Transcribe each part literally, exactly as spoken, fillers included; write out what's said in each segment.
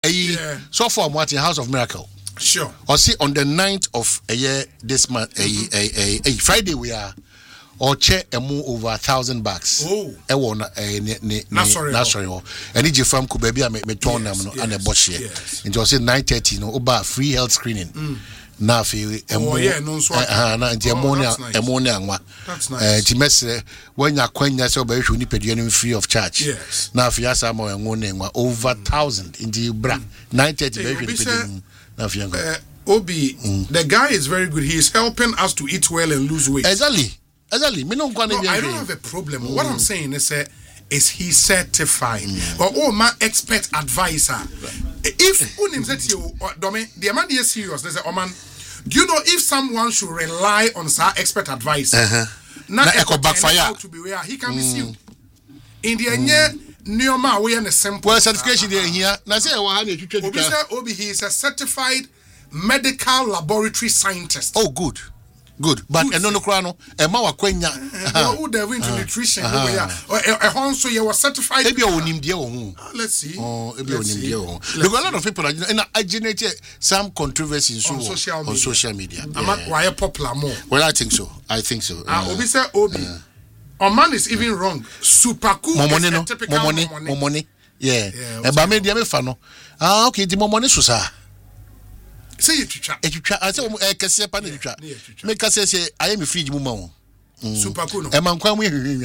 yeah. So far I'm watching House of Miracle. Sure. Or see on the ninth of a year this month, a a a Friday we are. Or check a move over a thousand bucks. Oh, I want a ne not sorry, not sorry. And if you from Kubebi, I me turn them and a bush here. And just say nine thirty, no, about free health screening. Now, if you oh yeah, no, so ah, na the ammonia, ammonia, that's nice. The message when you're quite yourself, but you need to free of charge. Yes. Now, if you ask more and one over thousand in the bra nine thirty, now if you Obi, the guy is very good. He is helping us to eat well and lose weight. Exactly. Exactly. Me no, no, I don't have a problem. Mm. What I'm saying is, uh, is he certified? Mm. But oh, my expert advisor. If unim said you, the man is serious. They say, oh man, do you know if someone should rely on our expert advisor? Uh-huh. Not na echo backfire to be where he can mm. be sued. In the end, Neoma we are the simple. Well, certification there here. Na say one hundred twenty. Obi say Obi, he is a certified medical laboratory scientist. Oh, good. Good, but and no no crano, and Mawa Quenya, who they're into nutrition, a home so you were certified. Maybe on him, dear. Let's see. Oh, maybe on him, dear. Look, a lot of people and I generated some controversy on social on social media. I'm not why popular more. Well, I think so. I think so. Ah, Obi say Obi. Our man is even wrong. Super cool. Momoni, no, momoni, momoni. Yeah, and by me, dear Mefano. Ah, okay, the momoni susa. Say you try. I say I can see a panel try. Make us say I am a free woman. Super cool. A man come with him.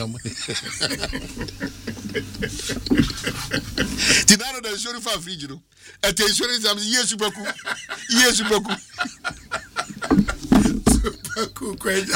Did I know that show for free? You know, at the insurance, I'm yes, super cool. Yes, super cool. Super cool, great.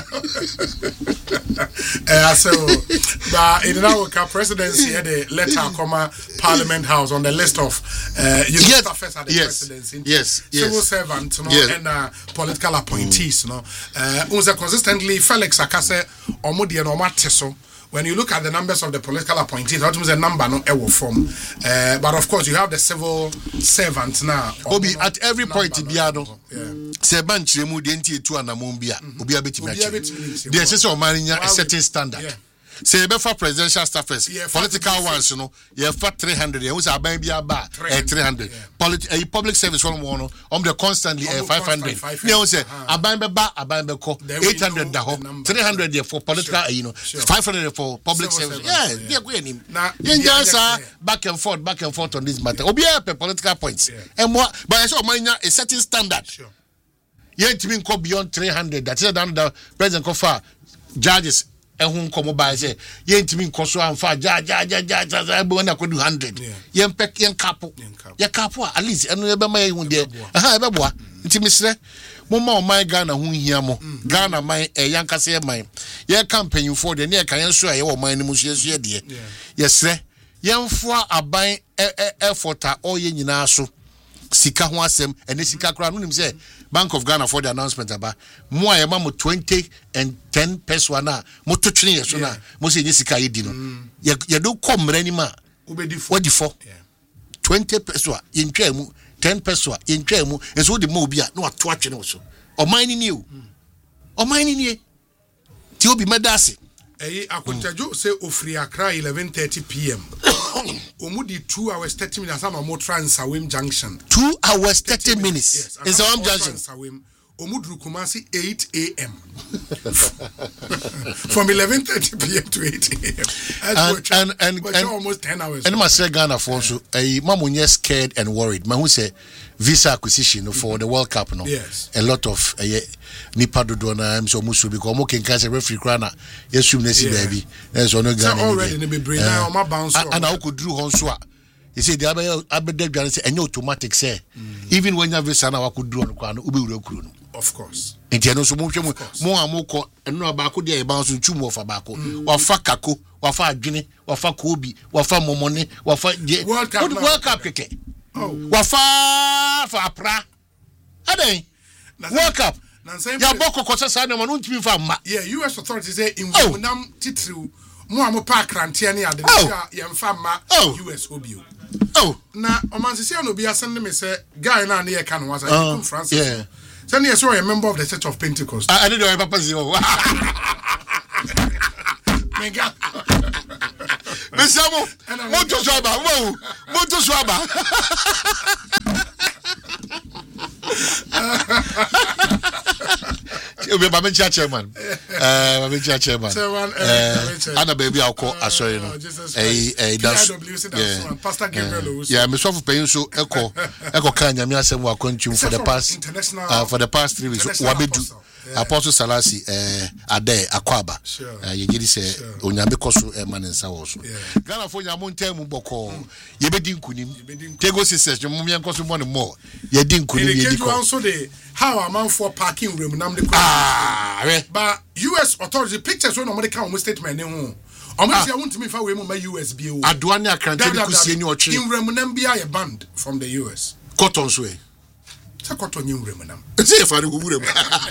Uh, so, but in our presidency, the letter comma Parliament House on the list of uh, you know, yes. staffers at the yes. presidency, yes, civil yes. servants, you know, yes. and uh, political appointees, you know. Uh, also consistently, Felix Akase, Omudi and Omateso. When you look at the numbers of the political appointees, that means a number no ever form. Uh, but of course, you have the civil servants now. Obi at every point, Biado. Say bench remove the entity to an amumbia. Obi a bit much. There's just a certain standard. Say befa presidential staffers, yeah, political ones, you know, you have three hundred. You have baby bar three hundred. A public service one one. Um, the constantly five hundred. You say a bambe bar, a bambe co eight hundred. Daho three hundred for political, you know, five hundred for public service. Yeah, yeah, we him. You just back and forth, back and forth on this matter. Obi a political points. And more, but I saw mine a certain standard. You ain't even go beyond three hundred. That's it. The president Kofa judges. Ehun komo ba say yentimi nkoso amfa ja ja ja ja ja ebe na kodu one hundred yen pek yen kapo ye kapo at least eno ebe ma ehun de aha ebe boa ntimi sre mo ma o man Ghana hu hia mo Ghana man e yankase e man ye campaign for de ne kan so ye wo man ni mu so ye de ye sre yen fo aban effort a o ye nyina so sika ho asem ene sika kra no nim say Bank of Ghana for the announcement about more I am twenty and ten peso na mo to twene yeso na mo se ni sika yedi no ye ye do come rani ma obedi fo twenty peso ye ntwa mu ten peso ye ntwa mu enso de ma obi a na wato atwene so o man ni ni o o man ni ni ti obi medase eh akontajo say ofri Accra eleven thirty p m Omudi two hours thirty minutes am mo Transawim junction two hours thirty minutes in Transawim junction Omudru Kumasi eight a m from eleven thirty p m to eight a m and and and, and, and almost ten hours and my say Ghana for so eh mamunye scared and worried man who say visa acquisition for the World Cup no yes. A lot of eh nipa dodo na am so musu because mo ken say referee krana yesum na si baby na so no Ghana already ne be brain na o ma bounce and I could drew hon so a you say the abede dwan say enye automatic say mm. even when you visa na wa could draw no kwa no obi wura kuru no of course enti no so mo hwem mo amoko eno abako de e bounce ntum of abako wa fa kako wa fa adwene wa fa kobi wa fa momone wa fa World Cup World Cup keke oh wa fa fa pra aden World Cup ya boko kosa sa na no ntimi fa ma yeah U S authorities say in wonam titru mo am pa krantia ne ade ya mfa ma U S obio oh na omansisi no bi asende me say guy na na ye ka no wasa in France yeah Send you a member of the Church of Pentecost. I, I didn't know Papa Zero. Mesamo, Moto Swaba, Mo, Moto Swaba. You'll be my chairman. Uh, my chairman. Anna baby, I'll call. I saw you. A that's yeah. Pastor Gabriel. Yeah, Miss Waffle paying so echo echo Kanya. Me say we are continuing for the past uh, for the past three weeks. Wabedu Apostle Salasi uh, Ade Akwaba. Uh, you get say Onyame koso e man nsa wo so. Ghana for nyamo ntem boko. Ye bedi nkunim. Tego sisters mo me nkoso mo more. Ye di nkunim ye di ko. Also the how a man for parking room nam the ah but U S authority pictures when nobody can statement ne ho. Omo say want me fa we mo ma U S B O. Aduane akante ni kusie ni otwe. In remunam bia ye banned from the U S. Cotton so e. Say cotton in remunam. Say fa ni wure.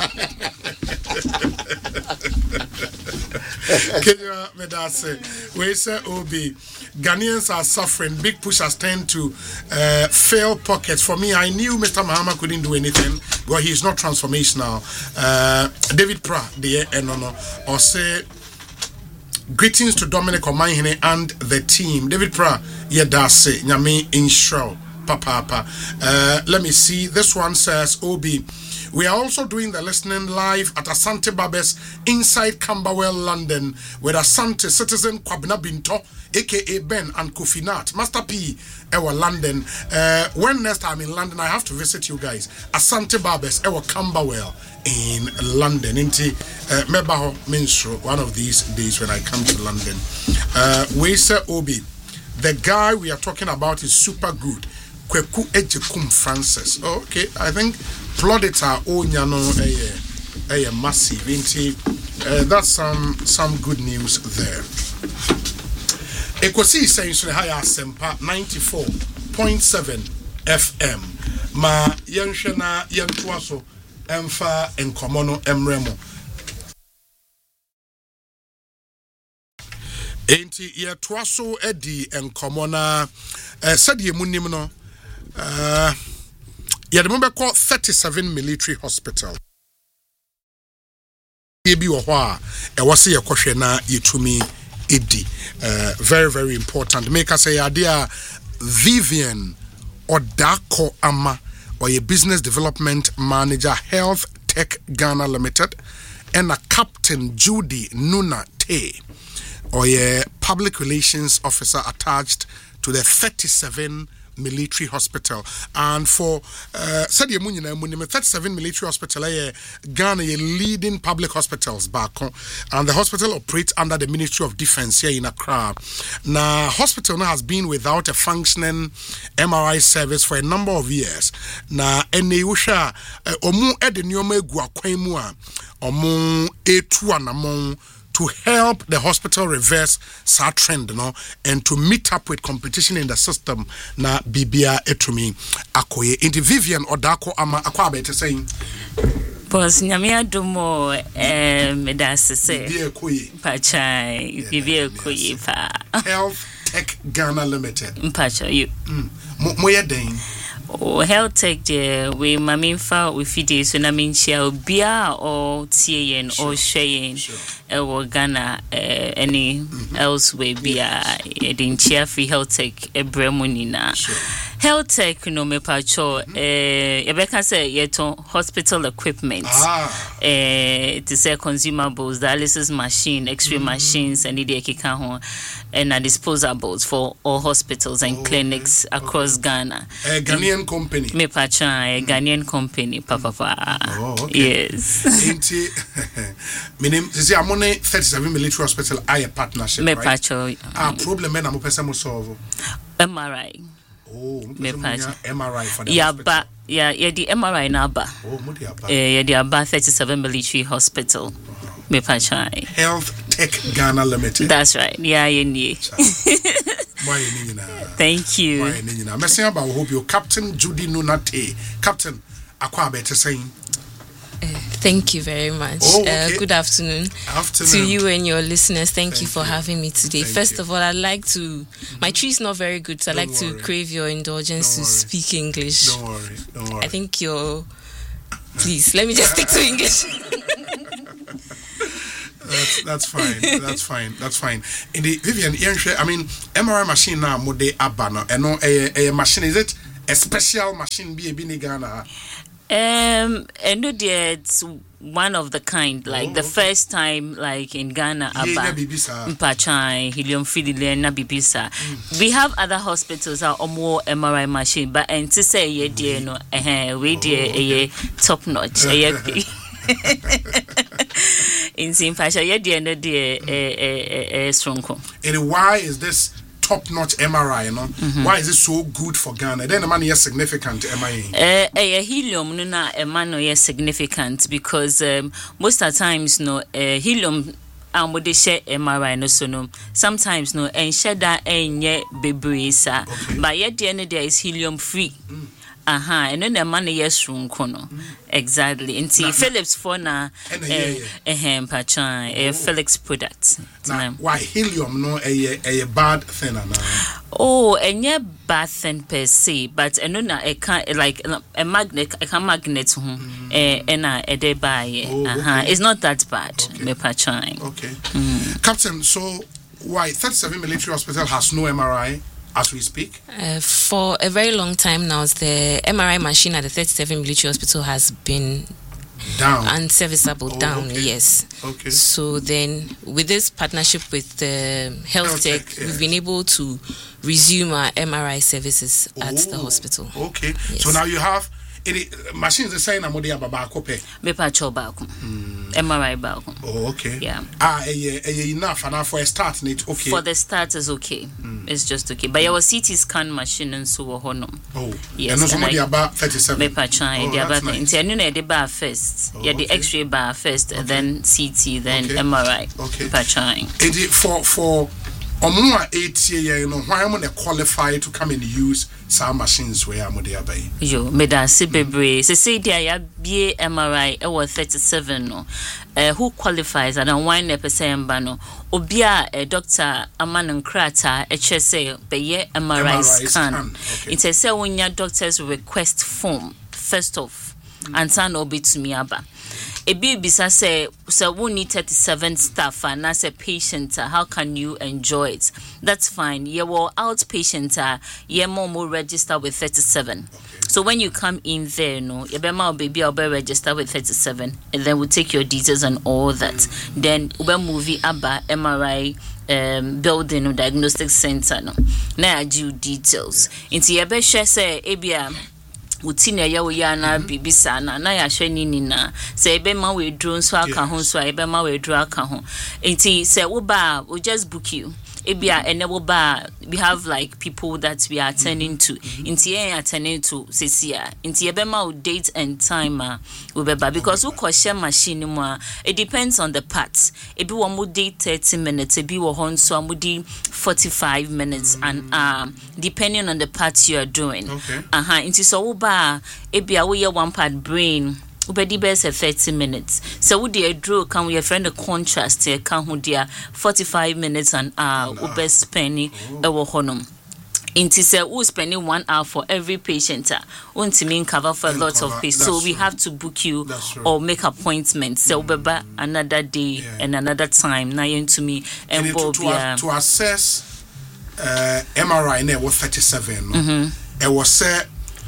Kenya Medase, we say Obi, Ghanaians are suffering. Big push has turned to uh, fail pockets. For me, I knew Mister Mahama couldn't do anything, but he's not transformational. Uh, David Pra, the Enono, or say, greetings to Dominic Omanhene and the team. David Pra, Yedase, Nyame Inshro, Papa. Papa. Uh, let me see. This one says, Obi. We are also doing the listening live at Asante Babes inside Camberwell, London, with Asante citizen Kwabena Binto, aka Ben and Kofinat, Master P, our London. Uh, when next I'm in London, I have to visit you guys. Asante Babes, our Camberwell in London. Inti uh, Mebaho Minstro, one of these days when I come to London. Uh, we say Obi, the guy we are talking about is super good. Kweku Ejekum Francis. Oh, okay, I think Plodita Onyano a a massive. Uh, that's some some good news there. Ekosi saying so higher Sempa ninety-four point seven F M. Ma yanshana yantuaso emfa enkomono emremo. Enti yatuaso edi enkomona uh, said ye munim no. Uh, yeah, the member called thirty-seven military hospital. Ebi ohwa e wase ye kohwe na yetumi edi. Uh, very very important. Make us say idea Vivian Odako Ama or a business development manager Health Tech Ghana Limited and a Captain Judy Nuna Te or a public relations officer attached to the thirty-seven military hospital. And for uh said you thirty-seven military hospital uh, Ghana leading public hospitals back home, and the hospital operates under the Ministry of Defense here in Accra. Now hospital now has been without a functioning M R I service for a number of years. Now eneusha omu edeniyoma egu akwan mu a omu etu anamon to help the hospital reverse that trend, you know, and to meet up with competition in the system. Na Bibia Etumi Akoye. Into Vivian Odako Ama Akwabe to saying. Boss Nyamia Dumo, Medasa say, Bibia Koye. Pachai, Bibia Koye pa. Health Tech Ghana Limited. Pacha, you. Moya Dane. Oh, Health Tech, dear, we Maminfa, we feed so na minchia bia or Tien or Shayin, or Ghana, any elsewhere bia, Edinchia free Health Tech, a Bremonina. Health Tech, no me pacho, eh, Rebecca say, yeton hospital equipment, eh, to say consumables, dialysis machine, X-ray machines, and the kikahon, and disposables for all hospitals and clinics across Ghana. A Ghanaian company. Me pacho, a Ghanaian company, papa. Oh, okay. Yes. Inti, my name is Amone thirty-seven military hospital. I a partnership. Me right? pacho. Ah, problem man, I'm person solve. M R I. Oh, me pacho. M R I for the yeah, hospital. Ba, yeah, yeah, the M R I na ba. Oh, mudi aba. Eh, yeah, the aba thirty-seven military hospital. Uh-huh. Me pacho. Health Tech Ghana Limited. That's right. Yeah, yeah. Thank you. Messi aba we hope you Captain Judy Nunate. Captain Akwabe to saying. Uh, thank you very much. Oh, okay. uh, good afternoon, afternoon to you and your listeners. Thank, thank you for you. having me today. Thank First you. of all, I'd like to, my tree is not very good, so I'd like worry. to crave your indulgence Don't to worry. speak English. Don't worry, don't worry. I think you're, please, let me just stick to English. that's that's fine. That's fine. That's fine. In the Vivian, I mean, M R I machine now, mode abano, and no a machine. Is it a special machine? Be a binigana. Um, and no, it's one of the kind. Like oh, the okay. first time, like in Ghana, Abba, Mpachai, helium fidile, na bibisa. We have other hospitals are more M R I machine, but and to say ye dear no, eh, we dear a top notch, eh. In Simpasha, ye dear no dear a strong. And why is this top-notch M R I, you know? Mm-hmm. Why is it so good for Ghana? Then the money is significant M R I. Eh, uh, helium no na a man is significant because um, most of the times no uh, helium and we share M R I no so no sometimes no and share that and yet baby sa but yet the end there is helium free. Mm. Aha, and then the money yes room kono. Exactly. Until Philips for na eh eh pachan a Philips product. Now, why helium no a a bad thing na? Oh, and yeah bad thing per se, but and no na a can like a magnet a can magnet home eh and a day by aha. It's not that bad. Me pachan. Okay. Captain, so why thirty-seven military hospital has no M R I? As we speak? Uh, for a very long time now, the M R I machine at the thirty-seven military hospital has been down, unserviceable, oh, down, okay. yes. Okay. So then, with this partnership with uh, Health, Health Tech, Tech yes. we've been able to resume our M R I services oh, at the hospital. Okay. Yes. So now you have any machines the same amount of bakope. Me pacho bako. M R I bako. Oh, okay. Yeah. Ah, eh, eh, enough and for a start, it okay. For the start is okay. Mm. It's just okay. But your C T scan machine and so on. Oh. Yes. And also somebody about thirty-seven. Me pacho. Oh, the about nice. Into no the bar first. Oh, yeah, the okay. X-ray bar first, okay. Then C T, then okay. M R I. Okay. Pacho. And for for Omwa eight year, you know, why am I qualified to come and use some machines where I'm there by? Yo, me da si bebre. Se say there ya B M R I e wa thirty-seven no. Uh, who qualifies and one percent bano? Obia a doctor Aman Krata H S A be ye M R I scan. Okay. It says when your doctor's request form first off mm. and turn obi to me aba. Ebi bisa say so we need thirty-seven staff and as a patient uh, how can you enjoy it? That's fine. You will outpatient uh, you more register with thirty-seven. Okay. So when you come in there no you be my baby I'll be register with thirty-seven and then we'll take your details and all that. Mm-hmm. Then we movie aba M R I um building or diagnostic center no. Na do details. Into you be share say ebia utina ya wo ya na bibisa na na ya hwani ni na se ebe ma we dro so aka ho so ebe ma we dro aka ho enti se wo ba we just book you ebia enable ba we have like people that we are attending to enti e attending to sesia enti ebe ma date and time uh, we be ba because we share machine mu it depends on the parts ebi wo mo date thirty minutes ebi wo hon so mo di forty-five minutes mm. and um depending on the parts you are doing okay aha enti so wo ba ebia wo ye one part brain ubedi best thirty minutes so we dey draw can we friend a contrast here can who dia forty-five minutes and uh no. ube spend e wo honum inti say we spending one hour for every patient won't mean cover for a lot cover. Of patients so we true. Have to book you or make appointments so mm. ubeba another day yeah. and another time na yen to me and to, to, uh, to assess uh, M R I na was thirty-seven no mm-hmm. it was say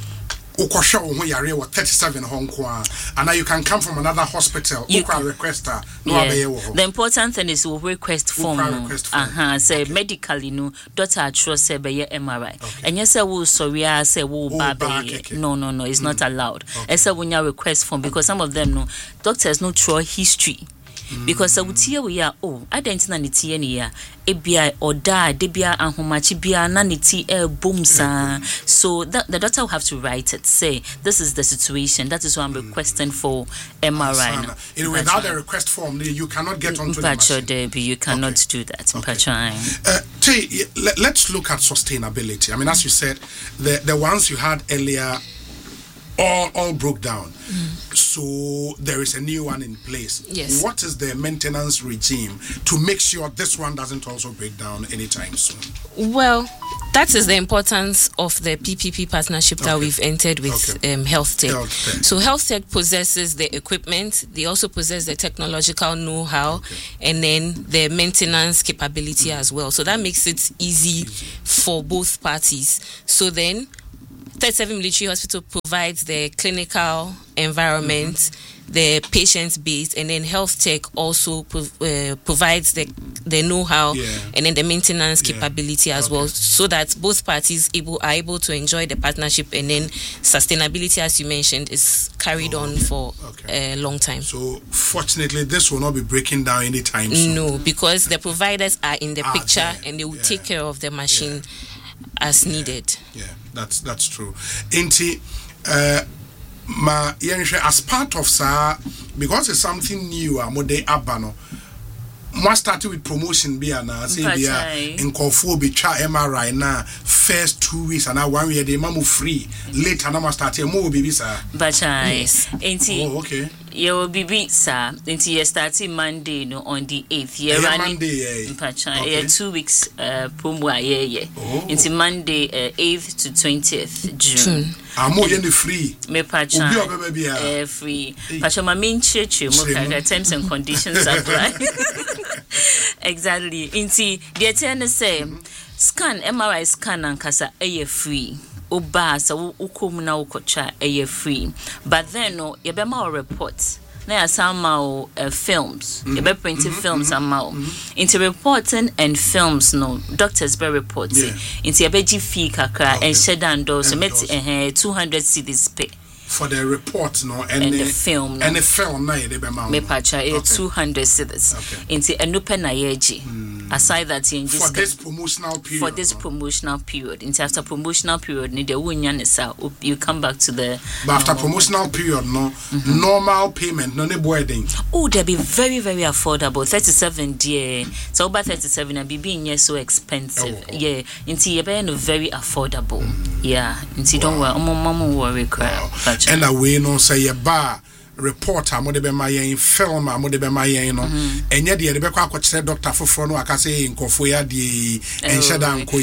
ukosha wo yare wo thirty-seven hon ko and now you can come from another hospital you can request her no yeah. The important thing is we request form uh-huh say okay. Medically no doctor trust say be M R I okay. And you say we sorry I say we ba no no no it's mm. not allowed okay. Except when you request form because some of them no doctors no throw history mm. Because I would hear we are oh I don't know niti any ya ebia or da debia and homachi bia na niti e boom sa so that the doctor will have to write it say this is the situation that is why I'm requesting for M R I no. Anyway, without the request form you cannot get onto the machine. Debbie, you cannot okay. do that okay. uh, Tay, let's look at sustainability. I mean as you said the the ones you had earlier all all broke down mm. So there is a new one in place. Yes. What is the maintenance regime to make sure this one doesn't also break down anytime soon? Well, that is the importance of the P P P partnership that Okay. we've entered with Okay. um, Health Tech. Health Tech. So Health Tech possesses the equipment, they also possess the technological know-how, Okay. and then the maintenance capability mm. as well. So that makes it easy, easy for both parties. So then, thirty-seven Military Hospital provides the clinical environment, mm-hmm. the patient base, and then Health Tech also prov- uh, provides the the know-how yeah. and then the maintenance yeah. capability as okay. well, so that both parties able are able to enjoy the partnership, and then sustainability, as you mentioned, is carried oh, on for okay. a long time. So fortunately, this will not be breaking down anytime soon. No, because the providers are in the ah, picture there. and they will yeah. take care of the machine yeah. as yeah. needed. Yeah, that's that's true. Inti, uh, ma as part of sa because it's something new. Amode abano. More started with promotion be na say be in Kofu be try M R I na first two weeks and now one year they mamu free later na must start more baby sir. Bachai. Yes. Enti. Oh, okay. You will be sir. Enti you starting Monday no on the eighth. You yeah, running Monday. Yeah. Bachai. Okay. Yeah, two weeks uh promo yeah yeah. Oh. Enti Monday uh, eighth to twentieth June. June. Amo yen free. Me Bachai. Obi obi uh, uh, free. Bachai ma main church mo kaka terms and conditions apply. Exactly. Inti the ten say scan M R I scan and kasa eye free. Oba sa ukom na ukocha eye free. But then no ye be ma report. Na ya sama uh, films. Mm-hmm. Ye be printing mm-hmm. films mm-hmm. ama. Mm-hmm. Into reporting and films no doctors be reporting. Yeah. Into ye be gi fee kakra okay. and share and do so met eh two hundred cedis pay. For the report, no, and, and the, the film, no. and the film, no, they be me pacha okay. two hundred cedis. Okay. Into a nupe na yeji. Aside that, in for this promotional period, for this no? promotional period, into after promotional period, need the wunya you come back to the. But after promotional period, no mm-hmm. normal payment, no ne boarding. Oh, they be very very affordable. Thirty-seven, yeah. So about thirty-seven, and be being yeah so expensive, oh, oh. yeah. Into you be no very affordable, mm. yeah. Into wow. don't worry, mama mama worry crap. Wow. And away no say a bar report am de be ma yen film am de be ma yen no enye de de be kwa kwakire doctor foforo no aka say nkofo ya de enhye da nko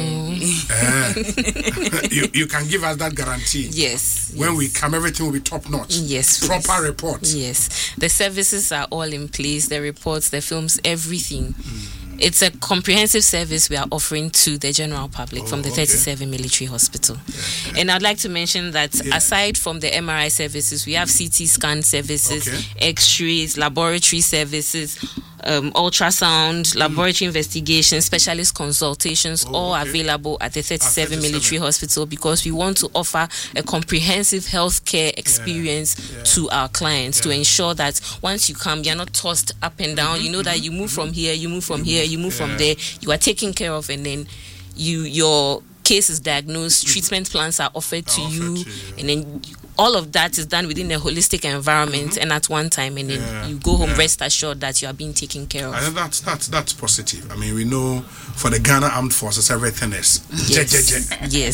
yi you you can give us that guarantee. Yes, when yes. we come everything will be top notch. Yes, proper yes. reports. Yes, the services are all in place, the reports, the films, everything. mm. It's a comprehensive service we are offering to the general public oh, from the thirty-seven okay. Military Hospital. Yeah. And I'd like to mention that yeah. aside from the M R I services, we have C T scan services, okay. X-rays, laboratory services, um, ultrasound, mm. laboratory investigation, specialist consultations, oh, all okay. available at the thirty-seven Military Hospital, because we want to offer a comprehensive healthcare experience yeah. Yeah. to our clients yeah. to ensure that once you come, you're not tossed up and down. Mm-hmm. You know that you move from here, you move from here, you move yeah. from there, you are taken care of, and then you your case is diagnosed, treatment plans are offered to, you, to you, and then all of that is done within a holistic environment mm-hmm. and at one time, and then yeah. you go home yeah. rest assured that you are being taken care of. And that's that's that's positive. I mean, we know for the Ghana Armed Forces everything is yes,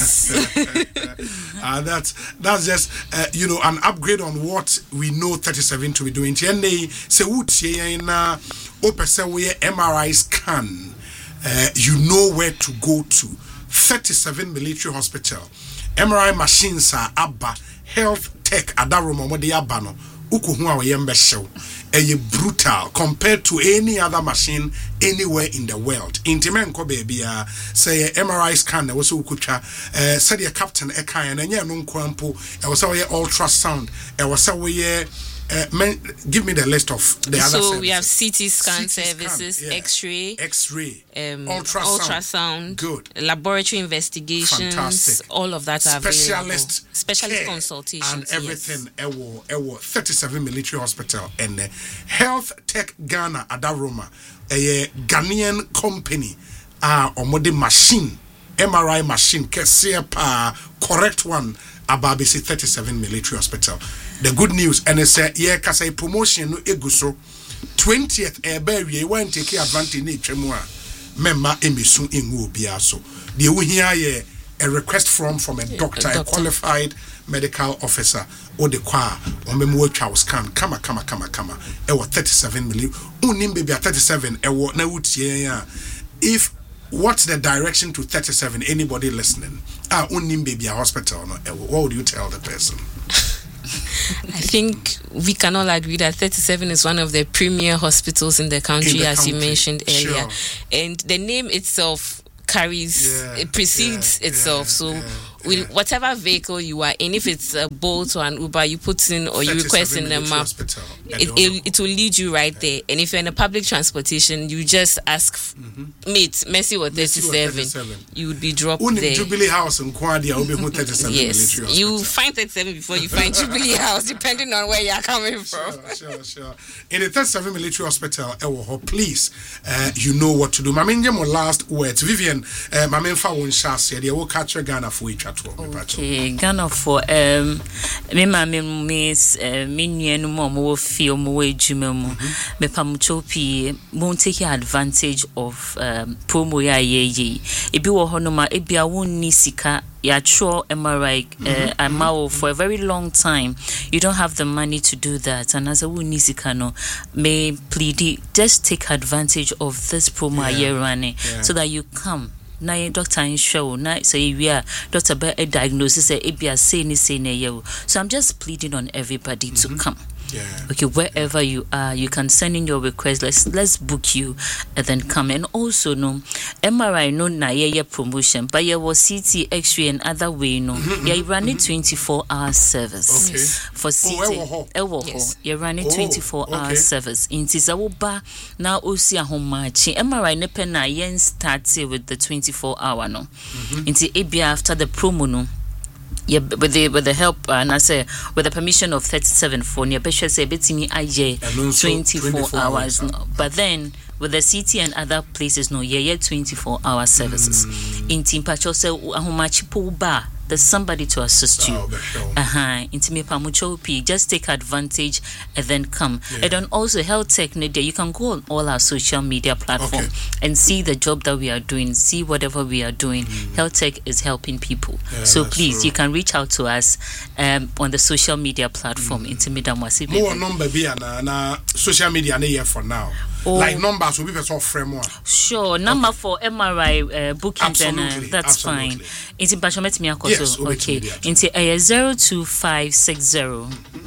yes. uh, that's that's just uh, you know, an upgrade on what we know thirty-seven to be doing. Se utie na opese we M R I scan, uh, you know where to go to. thirty-seven Military Hospital. M R I machines are abba. Health Tech adaroma mo de abano. Uku hu a yembe show. Eye brutal compared to any other machine anywhere in the world. Intimen ko baby uh, say M R I scan e was ukutwa eh said your captain e kan na nya no nkwampo e was say ultrasound e was say Uh, man, give me the list of the so other services. So we have C T scan C T services, scan, yeah. X-ray, X-ray, um, ultrasound, ultrasound, good, laboratory investigations, fantastic. All of that are specialist, available. Specialist consultations, and everything. Yes. Ewo, ewo, thirty-seven Military Hospital and uh, Health Tech Ghana Adaroma, a Ghanaian company, ah, uh, omode machine, M R I machine, kesiya pa correct one. Ababisi thirty-seven Military Hospital. The good news, and it's a yeah, cause a promotion no eguso twentieth Ebery, you want to take advantage nature more. Member emisu in will be also. The we hear a request from from a doctor, a, doctor. a qualified medical officer or the qua or memo child scan kama kama kama kama e wa thirty-seven million unim baby at thirty-seven e wa na wutie ya if what's the direction to thirty-seven anybody listening ah unim baby a hospital no what would you tell the person? I think we can all agree that thirty-seven is one of the premier hospitals in the country, in the as country. You mentioned earlier. Sure. And the name itself carries, yeah, it precedes yeah, itself. Yeah, so yeah, with yeah. whatever vehicle you are in, if it's a Bolt or an Uber, you put in or you request in the map, it, it, it will lead you right yeah. there. And if you're in a public transportation, you just ask, mm-hmm. mate, Messi or thirty-seven, you would be dropped Uni there. Jubilee House in Kwadia will be thirty-seven. Yes, you find thirty-seven before you find Jubilee House, depending on where you're coming from. Sure, sure, sure. In the thirty-seven military hospital, please, uh, you know what to do. I mean, your last words, Vivian. Uh, my main phone shall say they will catch a Ghana for each other. Okay, Ghana for um, me mama miss me nua no mo mo feel mo edwuma mu me pamuchopi won't take advantage of um, promo ya ye ye ebi wo ho no ma ebi a wonni sika ya tro M R I uh, amao for a very long time. You don't have the money to do that, and as a wonni sika no may plead just take advantage of this promo yeah. running yeah. so that you come. Na doctor in show na say we are doctor be a diagnosis e bia say ni say na you. So I'm just pleading on everybody mm-hmm. to come. Yeah. Okay, wherever you are, you can send in your request. Let's let's book you and then come. And also no M R I no na ye promotion, but you was C T, X-ray and other way no. Mm-hmm, yeah, you run it twenty-four hour service. Okay. For C T. Oh, ewo yes. You run it twenty-four oh, hour okay. service. Inti za wo ba na osi ahomachi. M R I ne pe na yen start with the twenty-four hour no. Mm-hmm. Inti ebia after the promo no. Yeah, with the with the help uh, and I say with the permission of thirty-seven for near Besha say betimi aye twenty-four hours no. But then with the city and other places no yeah yeah twenty-four hour services mm. in team patch say ahomachi po ba there's somebody to assist you. Oh, uh-huh. Intime pamuchopi, just take advantage and then come. Yeah. And then also Health Tech Media, you can go on all our social media platform okay. and see the job that we are doing, see whatever we are doing. Mm. Health Tech is helping people. Yeah, so please, true. You can reach out to us um, on the social media platform. Mm. Intime damwasi. More number be na na social media na here for now. Oh. Like numbers will be better framework. Sure, number okay. for M R I uh, booking then uh, that's absolutely. Fine. It's in Pashomet Miyakoto. Yes, okay. Into a zero two five six zero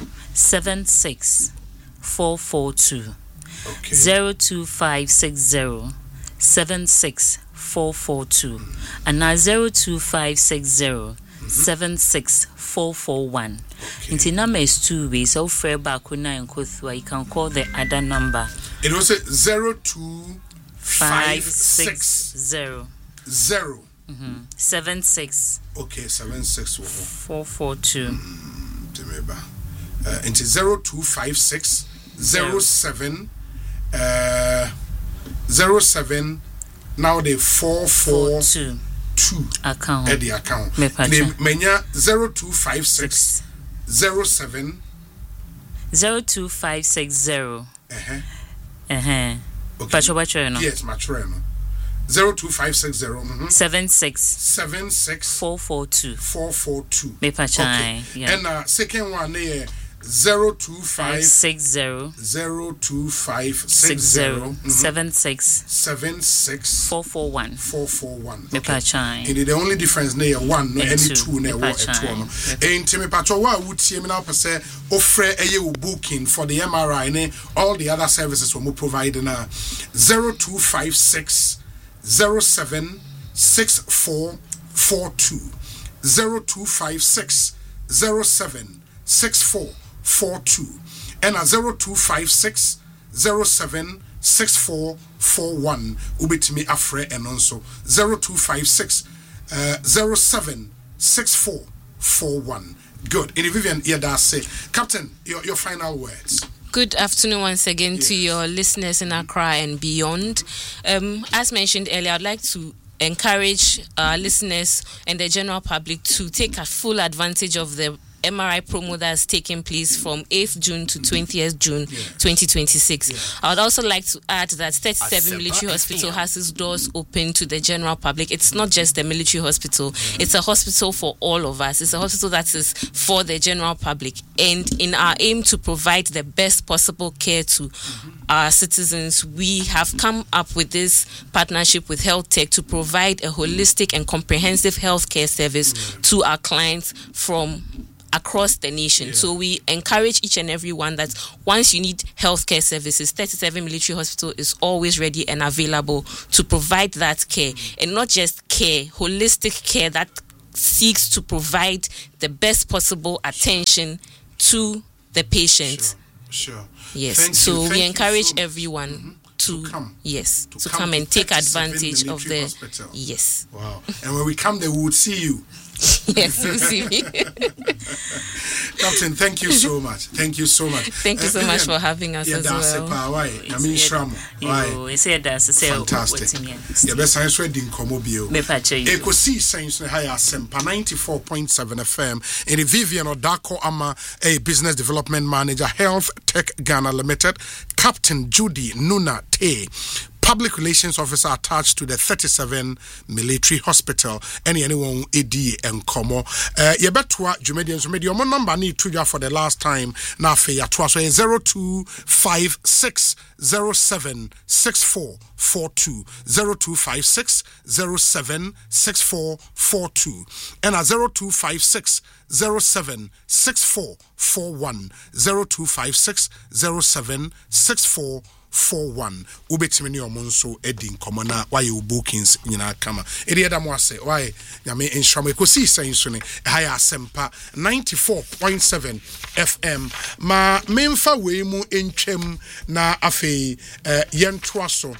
seven six four four two. Okay. Zero two five six zero seven six four four two. And now zero two five six zero seven six four four one. Into number is two ways. So fair back when I you can call the other number. It was a zero two five six zero zero mm-hmm. seven six. Okay, seven six four four two. Mm, uh, into zero two five six zero seven uh zero seven. Now the four four two two account at the account. Menya zero two five six zero seven zero two five six zero. Uh huh. Uh huh. Okay. Yes, Matreno. Zero two five six zero seven six seven six four four two four four two. Me pachai. Yeah. And uh, second one there zero two five six zero zero two five six zero seven six seven six four four one four four one. Me pachai. And the only difference near one no any two near one two no. And to me pacho wa wutie me now per se offer a booking for the M R I and all the other services we provide na zero two five six zero seven six four four two zero two five six zero seven six four four two and a zero two five six zero seven six four four one ubitimi afre and also zero two five six zero seven six four four one. Good. In Vivian Yada say, Captain, your your final words. Good afternoon once again yes. to your listeners in Accra and beyond. Um, as mentioned earlier, I'd like to encourage our listeners and the general public to take a full advantage of the M R I promo that's taking place from eighth June to twentieth June yeah. twenty twenty-six. Yeah. I would also like to add that thirty-seven Military Hospital has its doors open to the general public. It's not just a military hospital, yeah. it's a hospital for all of us. It's a hospital that is for the general public. And in our aim to provide the best possible care to mm-hmm. our citizens, we have come up with this partnership with Health Tech to provide a holistic and comprehensive healthcare service yeah. to our clients from across the nation. Yeah. So we encourage each and every one that once you need healthcare services, thirty-seven Military Hospital is always ready and available to provide that care. Mm. And not just care, holistic care that seeks to provide the best possible attention to the patient. Sure, sure. Yes. Thank so you. we Thank encourage so everyone mm-hmm. to, to come. Yes, to, to come, come and take advantage of the hospital. Yes. Wow. And when we come there, we would see you. Yes, you see me. Captain, thank you so much. Thank you so much. Thank you so uh, much for having us yeah, as well. Why? I mean, Shram. Why? It's fantastic. Yeah, best science ready in Comobio. Eco C Science Higher Sempa ninety-four point seven F M. In the Vivian Odako Ama, a business development manager, Health Tech Ghana Limited, Captain Judy Nuna Te, Public Relations Officer attached to the thirty-seven Military Hospital. Any anyone A D and Como. Uh, Yebetua Jumedians Media number need to for the last time. Now for ya so zero two five six zero seven six four four two zero two five six zero seven six four four two and a zero two five six zero seven six four four one zero two five six zero seven six four four one. Ubetimi ni omonso edin komona why you bookings nyina kama. Edi eda mo ase why nyame enhwame kosi senso ne haya asempa ninety-four point seven F M ma memfa we mu entwem na afei uh, yentoa so.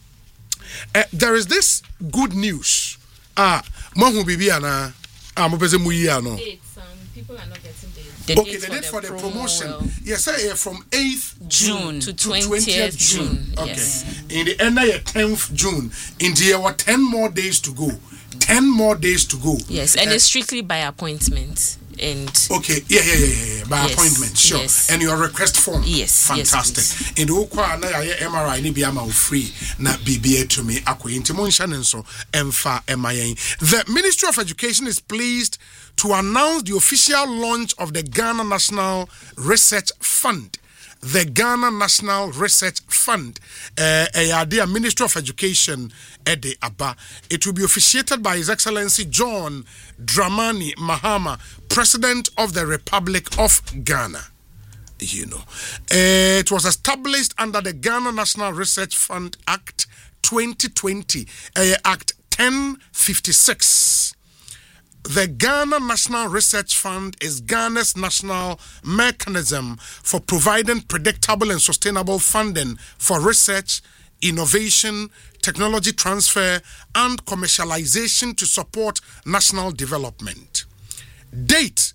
Uh, there is this good news. Ah, mohu bibia na ah mo pese mu yi ano. People are not getting the The okay, the date for the, for the promotion. Well. Yes, sir, from eighth June to twentieth June. Okay. Yes. In the end of tenth June, in the were ten more days to go. ten more days to go. Yes, and uh, it's strictly by appointment. And okay, yeah, yeah, yeah, yeah, by yes, appointment, sure. Yes. And your request form, yes, fantastic. Yes, in the Okwa na ya M R I ni biama free na B B A to me akwe inti mo nhyane so emfa emayen. The Ministry of Education is pleased to announce the official launch of the Ghana National Research Fund. The Ghana National Research Fund, uh, a Ministry of Education, Ede Abba. It will be officiated by His Excellency John Dramani Mahama, President of the Republic of Ghana. You know, uh, it was established under the Ghana National Research Fund Act twenty twenty, uh, Act ten fifty-six. The Ghana National Research Fund is Ghana's national mechanism for providing predictable and sustainable funding for research, innovation, technology transfer, and commercialization to support national development. Date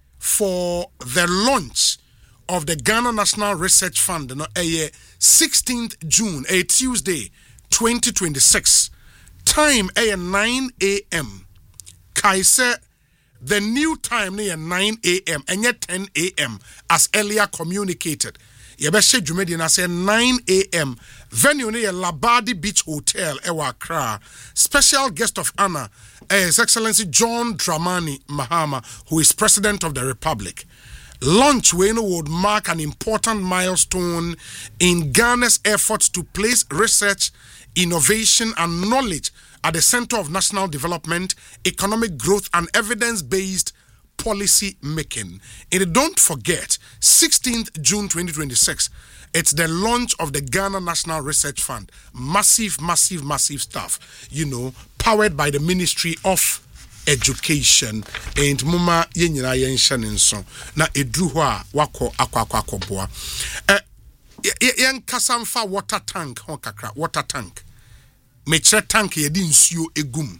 for the launch of the Ghana National Research Fund, you know, a sixteenth June, a Tuesday, twenty twenty-six. Time a nine a.m. Kaise, the new time near nine a.m. and yet ten a.m. as earlier communicated. Yebeshe Jumedi na say nine a.m. Venue near Labadi Beach Hotel, Ewa Accra. Special guest of honor, His Excellency John Dramani Mahama, who is President of the Republic. Launch would mark an important milestone in Ghana's efforts to place research, innovation, and knowledge at the center of national development, economic growth, and evidence-based policy making. And don't forget, sixteenth June twenty twenty-six, it's the launch of the Ghana National Research Fund. Massive, massive, massive stuff, you know, powered by the Ministry of Education. And muma yenyina yenshanin so na edruwa wako akwa akwa akwa boa. Eh, yen kasamfa water tank hon kakra water tank. Mechre tank ye di nsuo egum.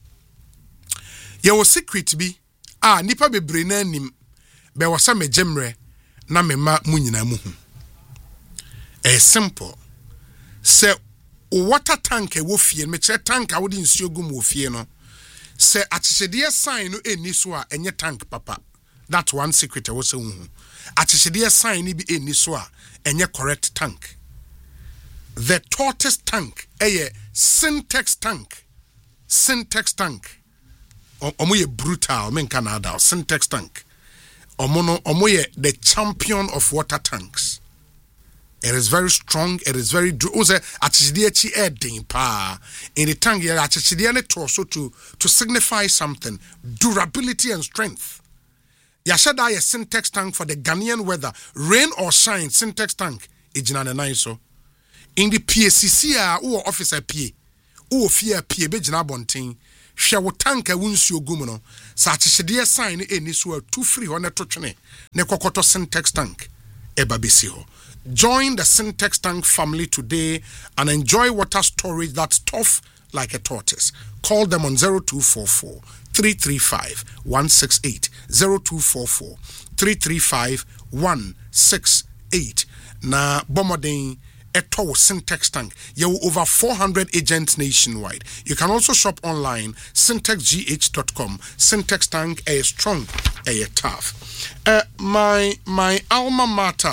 Ye wo secret bi a nipa bebre na anim be wasa mejemre na mema munyina mu hu. Eh simple. Se water tank e wo fie mechre tank a wo di nsuo egum wo fie no. Se achichede sign no eni so a enye tank papa. That's one secret I was saying. Achichide sign ni bi eni so a enye correct tank. The tortoise tank, a Syntex tank. Syntex tank. Omo ye brutal, men Canada, Syntex tank. Omo no, omo ye the champion of water tanks. It is very strong, it is very Oze achichide chi edin pa. In the tank here, achichide ne torso to to signify something. Durability and strength. Yashada ye Syntex tank for the Ghanaian weather. Rain or shine, Syntex tank. Ejina ne nine so. In the P C C a or officer P, or fear P Bejina Bonting, shall tank a wounds your gumuno, such as dear sign any so two free on a tochene, Nekokoto Syntex tank, Ebabisiho. Join the Syntex tank family today and enjoy water storage that's tough like a tortoise. Call them on zero two four four, three three five, one six eight, zero two four four, three three five, one six eight. Na Bomodin. Eto Syntex tank. You have over four hundred agents nationwide. You can also shop online, syntex g h dot com. Syntex tank, a strong, a tough. Uh, my my alma mater,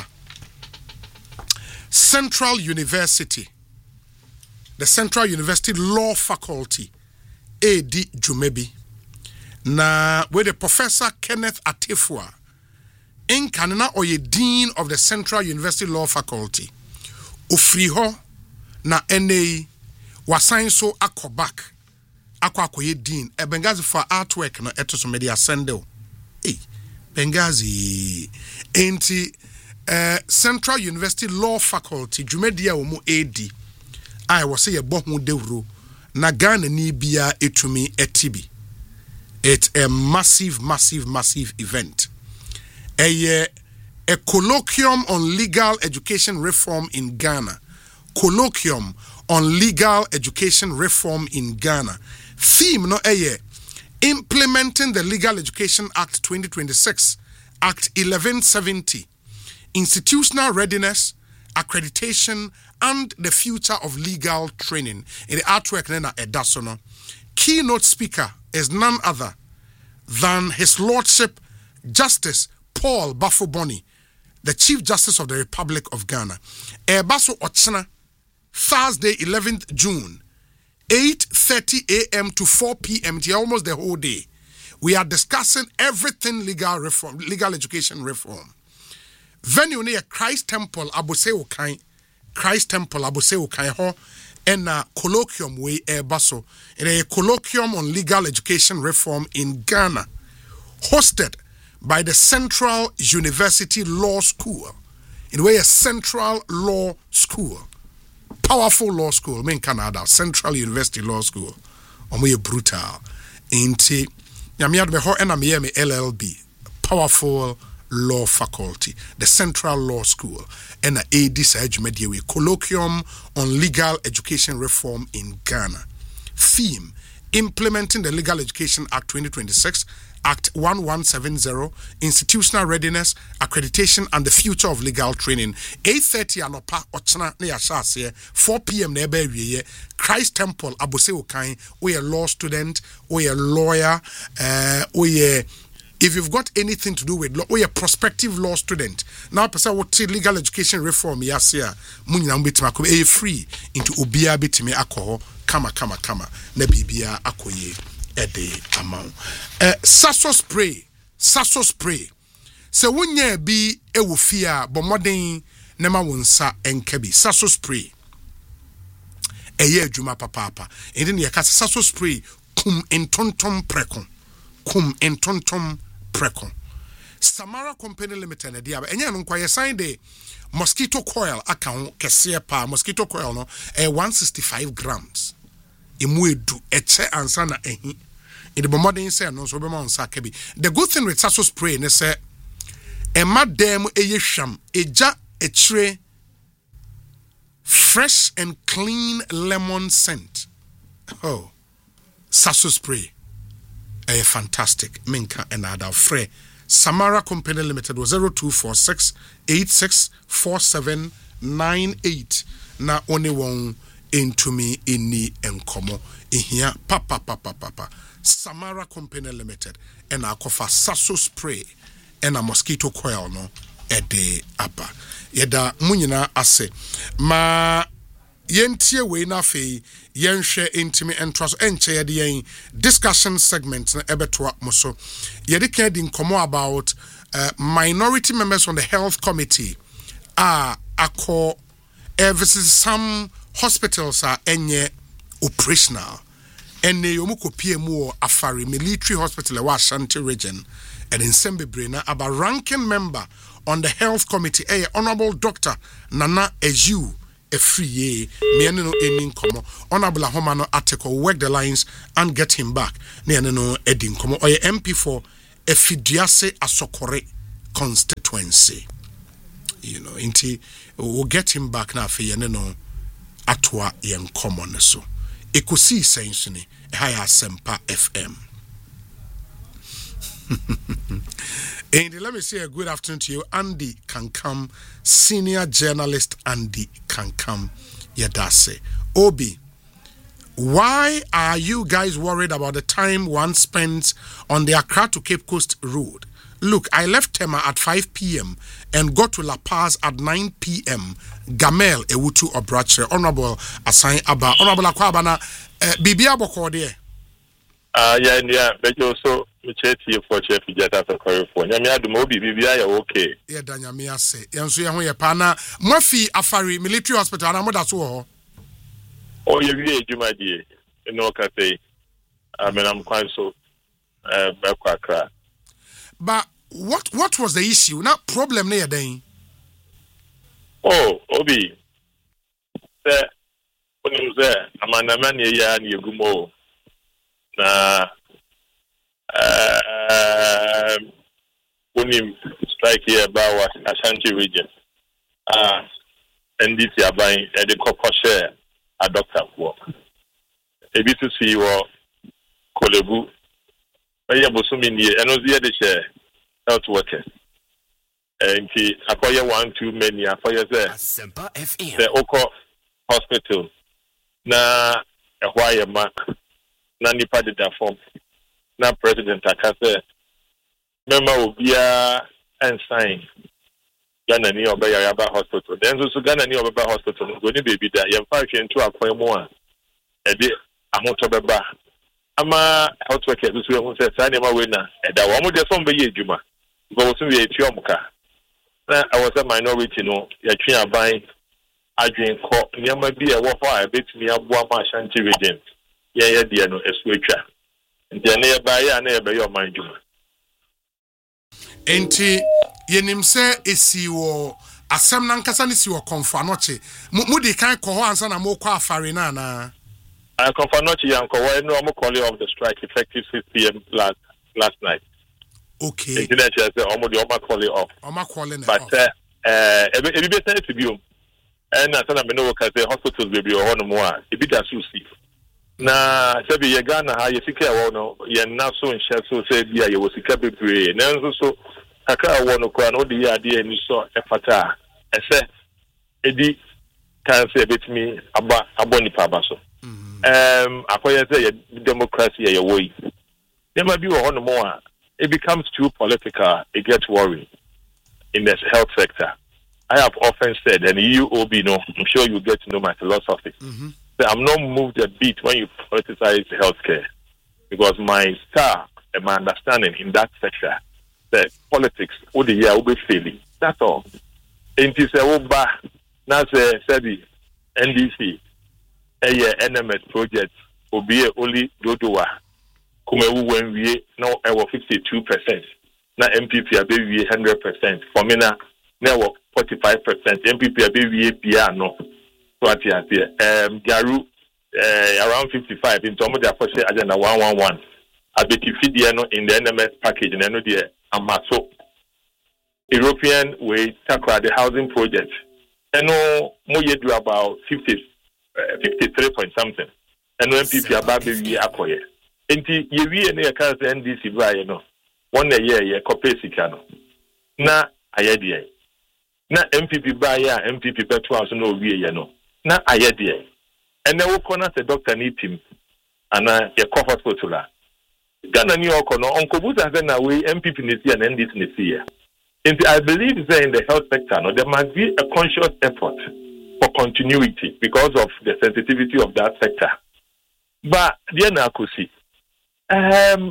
Central University, the Central University Law Faculty, A D Jumebi. Na where the Professor Kenneth Atefua, in Canada, or ye Dean of the Central University Law Faculty. Ofriho na N A wasan so akobak akwa akoye dean e Benghazi for artwork na eto so media sendel eh Benghazi enti uh, Central University Law Faculty Jumedia omo A D I was say ye bo hu dewro na Ghana ni bia etumi etibi. It's a massive massive massive event. Eye A colloquium on legal education reform in Ghana. Colloquium on legal education reform in Ghana. Theme no eye. Implementing the Legal Education Act twenty twenty-six, Act eleven seventy. Institutional readiness, accreditation, and the future of legal training. In the artwork nena edasono. Keynote speaker is none other than His Lordship Justice Paul Bafoboni, the Chief Justice of the Republic of Ghana. Ebaso Ochana, Thursday, eleventh June, eight thirty a.m. to four p.m. almost the whole day. We are discussing everything legal reform, legal education reform. Venue near Christ Temple, Abuse Okai, Christ Temple, Abuse Okai ho, and a colloquium way Ebaso, in a colloquium on legal education reform in Ghana, hosted by the Central University Law School. In a way, a Central Law School. Powerful law school. In Canada, Central University Law School. Omo ye brutal. Inti. Yamiad me ho enamiye me L L B. Powerful law faculty. The Central Law School. And a A D Sage Mediawe. Colloquium on legal education reform in Ghana. Theme: Implementing the Legal Education Act twenty twenty-six. Act eleven seventy, Institutional Readiness, Accreditation, and the Future of Legal Training. eight thirty anopa ochana ne yashase, four p.m. nebe wiye. Christ Temple, Abuse Okai, we a law student, we a lawyer, uh, we a, if you've got anything to do with law, we a prospective law student. Now, person what legal education reform yasia, munyina mbitima ko e free into ubia bitimi akoho, kama kama kama, ne bibia akoye. Ede amount. Uh, Sasso spray, Sasso spray. Se wunye bi ewu fia bomoden nema wonsa enkebi. Sasso spray. Eye adwuma papa. Ende ne yaka Sasso spray kum entontom prekon. Kum entontom prekon. Samara Company Limited na dia. Enye no kwa sign de mosquito coil account kese pa mosquito coil no eh one hundred sixty-five grams. Emu edu eche ansa na ehi. In the modern say no so be ma onsa ka bi. The good thing with Sasso spray ne say e madam eye hwam eja echire fresh and clean lemon scent. Oh, Sasso spray. A fantastic minka and ada free. Samara Company Limited was zero two four six, eight six four seven nine eight. Na only one into me inni enkomo in here papa papa papa Samara Company Limited and I offer Sasso spray ɛna mosquito coil no ɛde aba yɛda munyina ase ma yentie we na fe yenhwe intimi entro so enche yede yen discussion segment na ebetoa moso yede kan di nkomo about uh, minority members on the health committee are akọ visit some hospitals are enye operational ene yomuko P M O Afari military hospital wa Ashanti region and in Sembebre na aba ranking member on the health committee eh honorable Doctor Nana Eju a free me no any komo honorable Ahoma no article work the lines and get him back ne no edin komo or M P for Efidiase Asokore constituency, you know inti we'll get him back na fe no atwa yen komo ne so ekosi sense ni higher Sempa F M. And let me say a good afternoon to you, Andy Kankam, senior journalist Andy Kankam Yadase. Obi, why are you guys worried about the time one spends on the Accra to Cape Coast road? Look, I left Tema at five p.m. and got to La Paz at nine p.m. Gamel Ewutu Obrache, Honorable Assign Abba, Honorable Akwabana, Bibia Bokode. Ah, yeah, yeah, but you also chat here for Chef Jetta for California. I do Mobi Bibia, okay. Yeah, Danyamia say, Yansu Yahoya Pana, Murphy Afari Military Hospital, and I'm that's all. Oh, you really, you my dear, you know, can say, I mean, I'm quite so, uh, back. But what what was the issue? Not problem near then. Oh, Obi, sir, when you was there, I'm an Amania and you go na uh when you strike here about Ashanti region. Ah, and this year buying a the copper share a doctor work. A bit to see what Kolebu. I have also been here and was the other share health workers. And he acquire one too many acquire there. The Oko Hospital. Na a wire mark. Na nipa de da form. Na President Akase. Member Obia and sign. Ghana ni Oba Yaba Hospital. Then so Ghana ni Oba Hospital. Go ni baby da. Yem five into a point more. E de amoto beba. Ama health workers so we say say na we na. E da wo mo de so mbe ye adwuma. Because we say e tuomka. Na I was a minority no. Ya twi aban adwen ko nyama bi e wo ho a betumi aboa ma Ashanti region. Yeah, yeah, dear, no, it's which and then nearby, I never your mind. Enti, yenim se esi wo asem na nkasa ni si wo konfanoche. Mudi kan ko ho ansa na mo kwa afare na na. I konfanoche yanko wa no mo call of the strike effective six p.m. last last night. Okay. Internet say omo the omo call it off. Omo calling it. But uh eh e be be say to be o. And na sana me no work at the hospitals be be o no mo a e be da so see. Na sabi ye Ghana ha ye sika wo no ye na so nhye so say bia ye wo sika bebre na nso so aka wo no kwa no de ye ade ani so e fata e se edi kan say betimi aba aboni pa ba so um akoye say ye democracy ye wo yi there might be wo no mo a it becomes too political, it gets worrying in the health sector. I have often said, and you O B know, I'm sure you get to know my philosophy. Mm-hmm. I'm not moved a bit when you politicize healthcare, because my star and my understanding in that sector, the politics, all the year will be failing. That's all. And it's a over, that's a study, N D C, a N M S project will be only Dodowa, Kumewu when we now over fifty-two percent. Now M P P are be one hundred percent. For me now, now forty-five percent. M P P are be piano. So at the um Garu uh, around fifty-five in terms of the first agenda one one one. I bet if you in the N M S package and I know the Amaso European way tackle the housing project. And no more you do about fifty uh, fifty-three point something. And no M P P about the acquire. And you we and the N D C by you know one a year yeah copesicano. Na ayedie. Na M P P by ya M P P betu also no we you know. Na ayedie. And then we corner the doctor need him and uh your hospital. Ghana New York no Uncle Buta na we M P P ni and N D C ni And I believe that in the health sector, no, there must be a conscious effort for continuity because of the sensitivity of that sector. But dear Nakusi, um,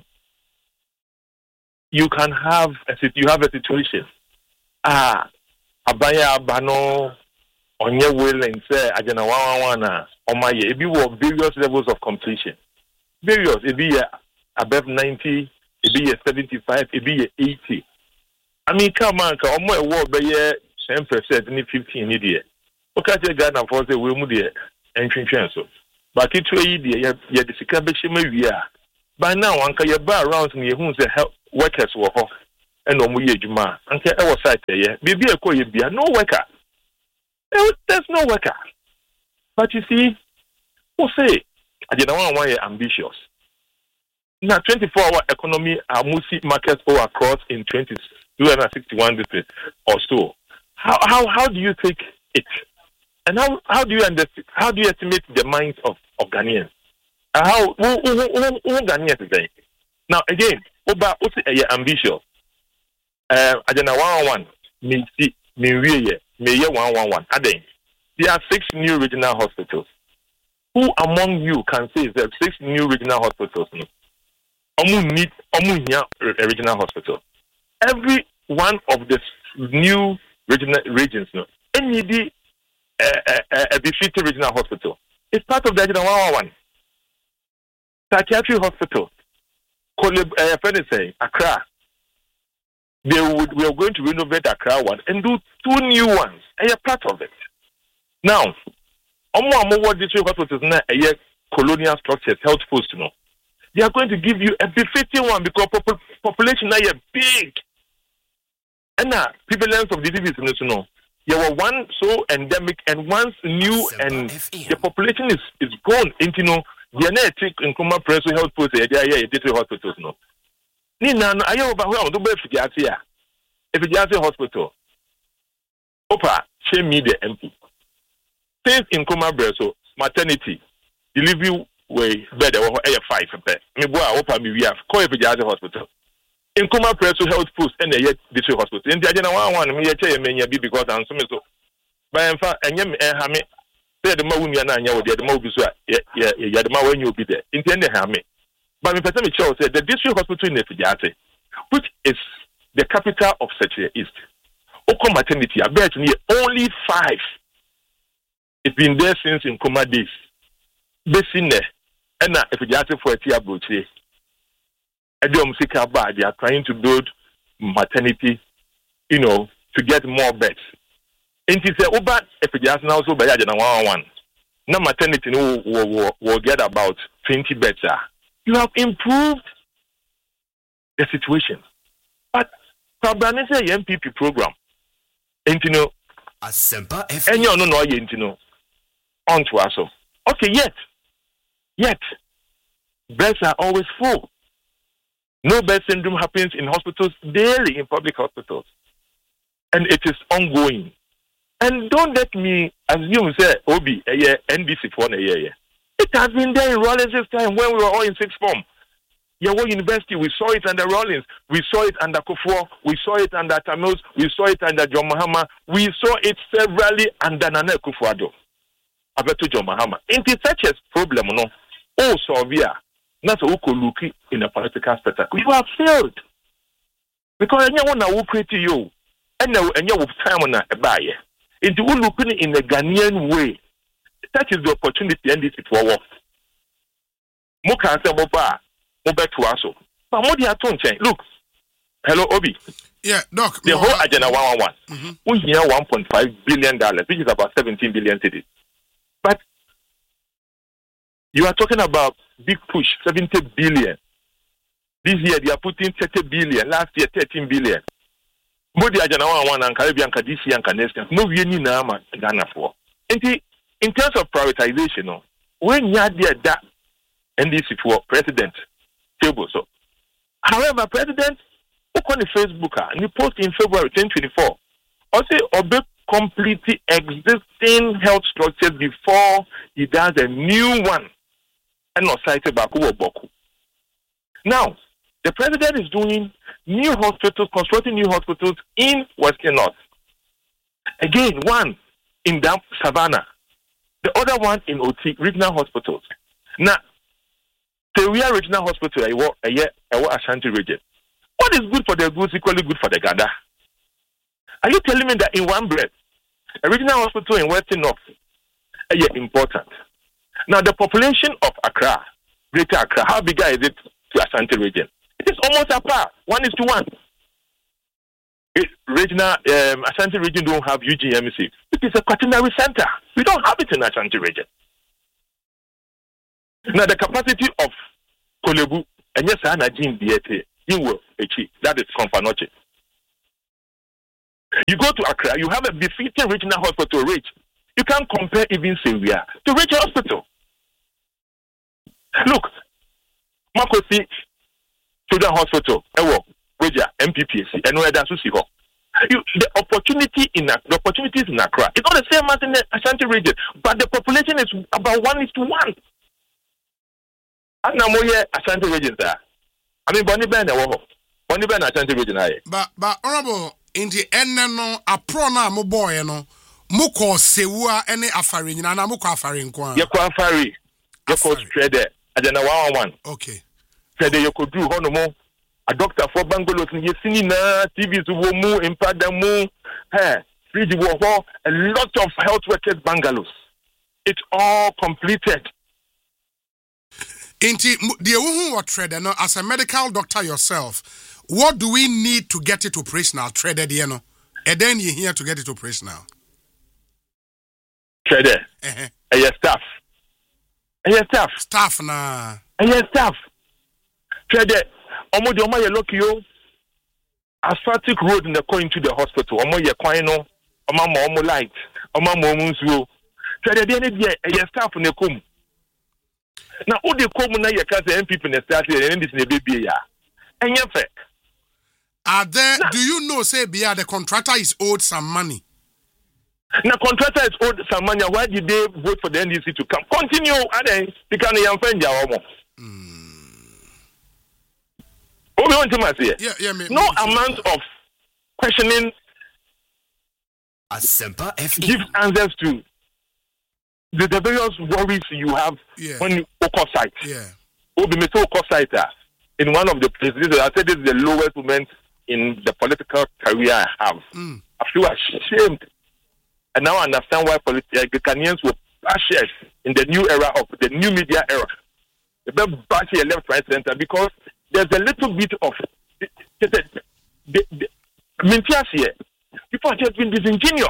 you can have a you have a situation. Ah, abaya abano on your will and say ajana wana on my it be various levels of completion. Various it be above ninety, it be seventy-five, it be eighty. I mean, come on, come on, what by ten percent in fifteen idiot. Okay, Ghana for the women there and so. But it's a idea, you have the Sikabishi we are. By now, Uncle, you bar around me who's the help workers were off and no more Juma. Uncle, I was side there, maybe a coy be no worker. There's no worker. But you see, who say, I didn't want why you're ambitious. Now, twenty-four hour economy, are multi markets all across in twenty two hundred sixty-one districts or so. How how how do you take it? And how, how do you understand? How do you estimate the minds of, of Ghanaians? Uh, how who, who, who, who Ghanaians is saying? Now again, Oba what's ambitious? Uh, I don't know one one me see me really me year one one one. Again, there are six new regional hospitals. Who among you can say there are six new regional hospitals? Omu need omu here a regional hospital. Every one of the new regional regions, no, any the a Bifiti regional hospital. It's part of the regional one one. Psychiatry hospital. Colib, uh, say Accra. They would we are going to renovate Accra one and do two new ones. And you're part of it. Now, Omo Amowo district hospitals now a colonial structures, health post, you know. They are going to give you a Bifiti one because pop- population now is big. And now prevalence of diseases, you know. You were one so endemic and once new and the population is, is gone into no the netic in Kuma Press Health Post yeah yeah district hospitals no. Nina I over where do be Fijatia. If Fijatia Hospital. Opa, shame me the M P. Since in Kuma Breso, maternity, delivery way better or five me boy opa me we have call Fijatia Hospital. In Kuma Presso Health Post and the yet district hospital. In the Ajana one, me a mania be because I'm so. By in fact, and yam and hammy, the Mawunia and Yaw, the Mobusua, Yadama when you'll be there. Intend the hammy. But in Pasami Chow said the district hospital in Fijate, which is the capital of Setia East. Oko maternity, I bet near only five. It's been there since in Kuma days. Basing there, and now if Fijate for a tea abroad. They are trying to build maternity, you know, to get more beds. And he said, "Oh, but if it just now so by one one, now maternity will, will, will get about twenty beds. You have improved the situation, but Fabrani say M P P program, and you know, and you know, no, you know, on to us. Okay, yet, yet, beds are always full." No bed syndrome happens in hospitals daily, in public hospitals. And it is ongoing. And don't let me assume, say, Obi, a year, N B C for a year. It has been there in Rollins' time when we were all in sixth form. Yahoo University, we saw it under Rollins. We saw it under Kufuor. We saw it under Tamils. We saw it under John Mahama. We saw it severally under Nana Kufuor. Abeto John Mahama. It is such a problem, no? Oh, Sylvia. Not so look in a political spectacle. You have failed. Because anyone will create you. And you have time on a buyer. Into looking in a Ghanaian way. That is the opportunity and this is for work. Moka say Boba, Boba to us. But what do you change? Look, hello Obi. Yeah, Doc. The whole agenda one one one. We hear one point five billion dollars, which is about seventeen billion cities. But you are talking about big push, seventy billion. This year they are putting thirty billion. Last year thirteen billion. Body agenda one one and Caribbean, this year and next year. No, we need now Ghana for. In terms of privatization, when you had that N D C for president table, so however, president look on the Facebook and he post in February twenty twenty-four. Also, obey completely existing health structures before he does a new one and not cited by Kubo Boku. Now, The president is doing new hospitals, constructing new hospitals in Western North. Again, one in Dam Savannah, the other one in O T, regional hospitals. Now, Sewia Regional Hospital, a year, Ashanti region. What is good for the goods equally good for the Gada? Are you telling me that in one breath, a regional hospital in Western North is important? Now, the population of Accra, Greater Accra, how big is it to Ashanti region? It is almost a par, one is to one. It, regional um, Ashanti region don't have U G M C. It is a quaternary center. We don't have it in Ashanti region. Now, the capacity of Kolebu and yes, I Jim Diete, that is Confanoche. You go to Accra, you have a befitting regional hospital rate. You can't compare even Sewia to regional hospital. Look, Makosi Children's Hospital, Ewo, Weja, M P P S C, and where that's Usiho. The opportunity in the opportunities in Accra, it's not the same as in the Ashanti region, but the population is about one is to one. And now more Ashanti region there. I mean, Bonnie Ben, Bonnie Ben, Ashanti region. But, but, honorable, in the end, no, a pro na mo boy, no, Muko Sewua, any Afari, and Amuko Afari, Kwan. Yako Afari, Yako Trader, and then a one one. Okay. Trader, you could do Honomo, a doctor for Bangalore, and Yesina, T V to Womu, Impadamu, hey, Friji Woho, a lot of health workers, Bangalore. It's all completed. Inti the who trader no as a medical doctor yourself, what do we need to get it operational? Trader, you know, and then you're here to get it operational. Trader, uh-huh. And your staff, and your staff, staff na, and your staff. Trader, omo di omo ye lucky yo. Asphaltic road in the going to the hospital. Omo ye kwano, omo mo omo light, omo mo munsuo. Trader, the end and your staff ne come. Now, all the common na your cousin M P in the start here and this in the baby ya. And your fact. Are there? Now, do you know? Say, Bia, the contractor is owed some money. Now, contractor is owed some money. Why did they vote for the N D C to come? Continue, and then you can young friend ya omo. Oh, we want to say, yeah, yeah, me, no me, amount of questioning. Give answers to the, the various worries you have yeah. when you focus site. Yeah. Oh, be focus site in one of the places. I said this is the lowest moment in the political career I have. Mm. I feel ashamed, and now I understand why politi- uh, Ghanaians were passionate in the new era of the new media era. The best back here, left, right, center, because there's a little bit of the, the, the, the, the here. People are just being disingenuous.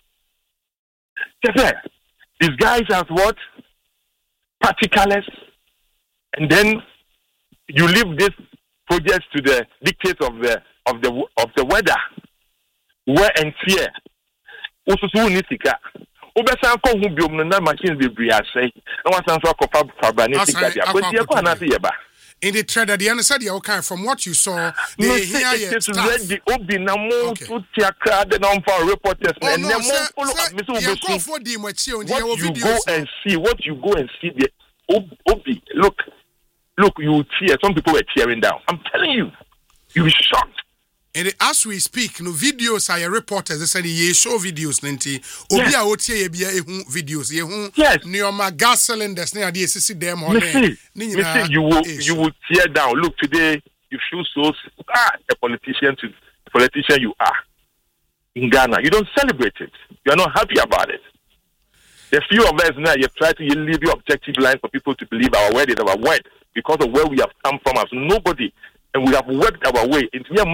These guys have what? Particles, and then you leave this project to the dictates of the of the of the weather. Wear and tear. Also, so nisika. Obesan ko hu biom na machines be bri asay. Na wan san so akofa fabranisika dia. But dia ko anase yeba. In the trade, the answer you okay from what you saw, they hear you. It's ready. Obi na mo to tiakra the non for reporters and no, follow up. What you go and see, what you go and see the Obi. Look, look, you tear. Some people were tearing down. I'm telling you, you'll be shocked. And as we speak, no videos are reporters. They said ye show videos, Nanti. Obi a otie ye bia ehu videos. Ye hu. Yes. Neoma gas cylinders. Ne adi esisi dem on. Listen, listen. You will, you will tear down. Look, today you feel so ah, a politician to a politician you are in Ghana. You don't celebrate it. You are not happy about it. The few of us now, you try to leave your objective line for people to believe our word is our word because of where we have come from. As nobody. And we have worked our way into your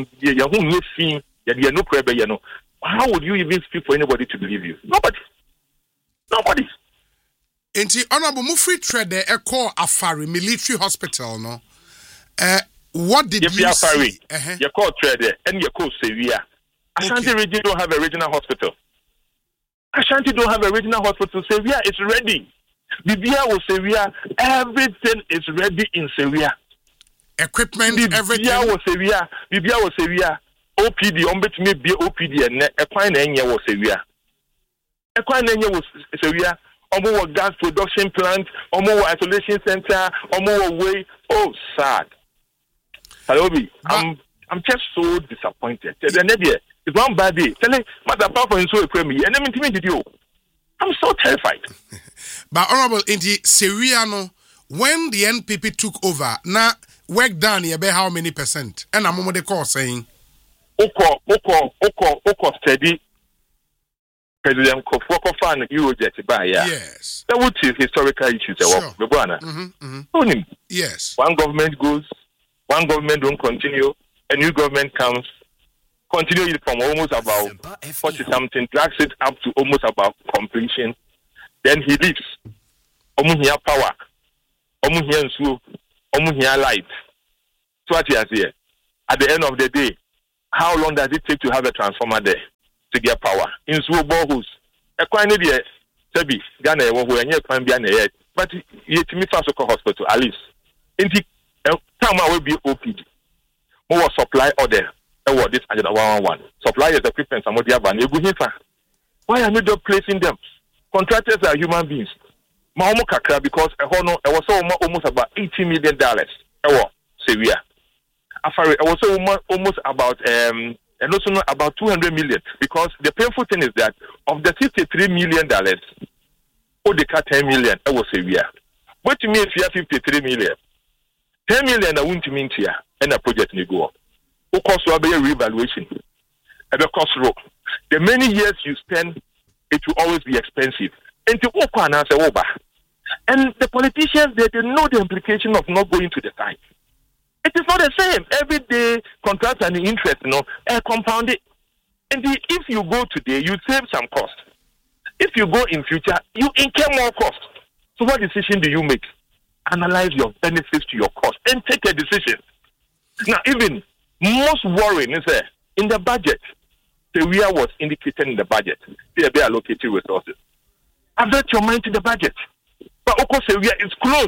how would you even speak for anybody to believe you? Nobody. Nobody. Inti honorable Mufri Trader Echo Afari Military Hospital, no? Uh, what did if you Afari, see? Uh-huh. You call Trader and you call Sewia. Ashanti okay. region don't have a regional hospital. Ashanti don't have a regional hospital. Sewia is ready. Bibia will Sewia. Everything is ready in Sewia. Equipment, Bibia everything. Bibia was Sewia. Bibia was Sewia. O P D, on bet me be O P D and a quine was Sewia. A quine was Sewia. Omo gas production plant, omo isolation center, omo way. Oh, sad. Salobi, I'm I'm just so disappointed. It's one bad day. Tell me, Mother Papa and so a me, and I'm intimidated you. I'm so terrified. But Honorable Inti Seriano, when the N P P took over, now work done here by how many percent? And I'm on the call saying, Oko, Oko, Oko, Oko steady. President Kofoko fan Eurojet by yes. That would is historical issues. Sure. Mm-hmm, mm-hmm. Yes. One government goes, one government don't continue, a new government comes, continue it from almost about forty something, drags it up to almost about completion. Then he leaves. Omu here power, Omu here so, Omu here light. So what he has here. At the end of the day, how long does it take to have a transformer there? To get power in so boreholes. A quite idea, Sebi, Ghana, who are near Quambian yet, but yet me fast hospital, at least. In the time I will be O P D. More supply order. What this agenda one one. Supply is equipment, some of the other. Why are you not placing them? Contractors are human beings. Mahomo Kakra, because a honor, I was almost about eighty million dollars. Oh, Syria. I was almost about um. And also about two hundred million, because the painful thing is that of the fifty-three million dollars, oh, they cut ten million. I will say, yeah. What to me if you have fifty-three million? ten million, I won't mean here, and a project may go on. Of course, will be a reevaluation. And the cost row. The many years you spend, it will always be expensive. And to walk on answer over. And the politicians, they, they know the implication of not going to the site. It is not the same. Every day, contract and interest, you know, are compounded. And the, if you go today, you save some cost. If you go in future, you incur more cost. So what decision do you make? Analyze your benefits to your cost and take a decision. Now, even most worrying is that in the budget, the real was indicated in the budget. They are allocated resources. Avert your mind to the budget. But of course, the real is closed.